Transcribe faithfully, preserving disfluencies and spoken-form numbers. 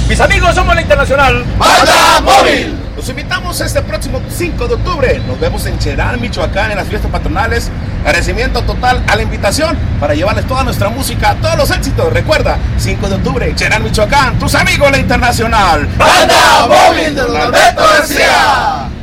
Mis amigos, somos la Internacional Banda Móvil. Los invitamos este próximo cinco de octubre. Nos vemos en Cherán, Michoacán, en las fiestas patronales. Agradecimiento total a la invitación para llevarles toda nuestra música, todos los éxitos. Recuerda, cinco de octubre, Cherán, Michoacán. Tus amigos, la Internacional Banda Móvil de Don Alberto García.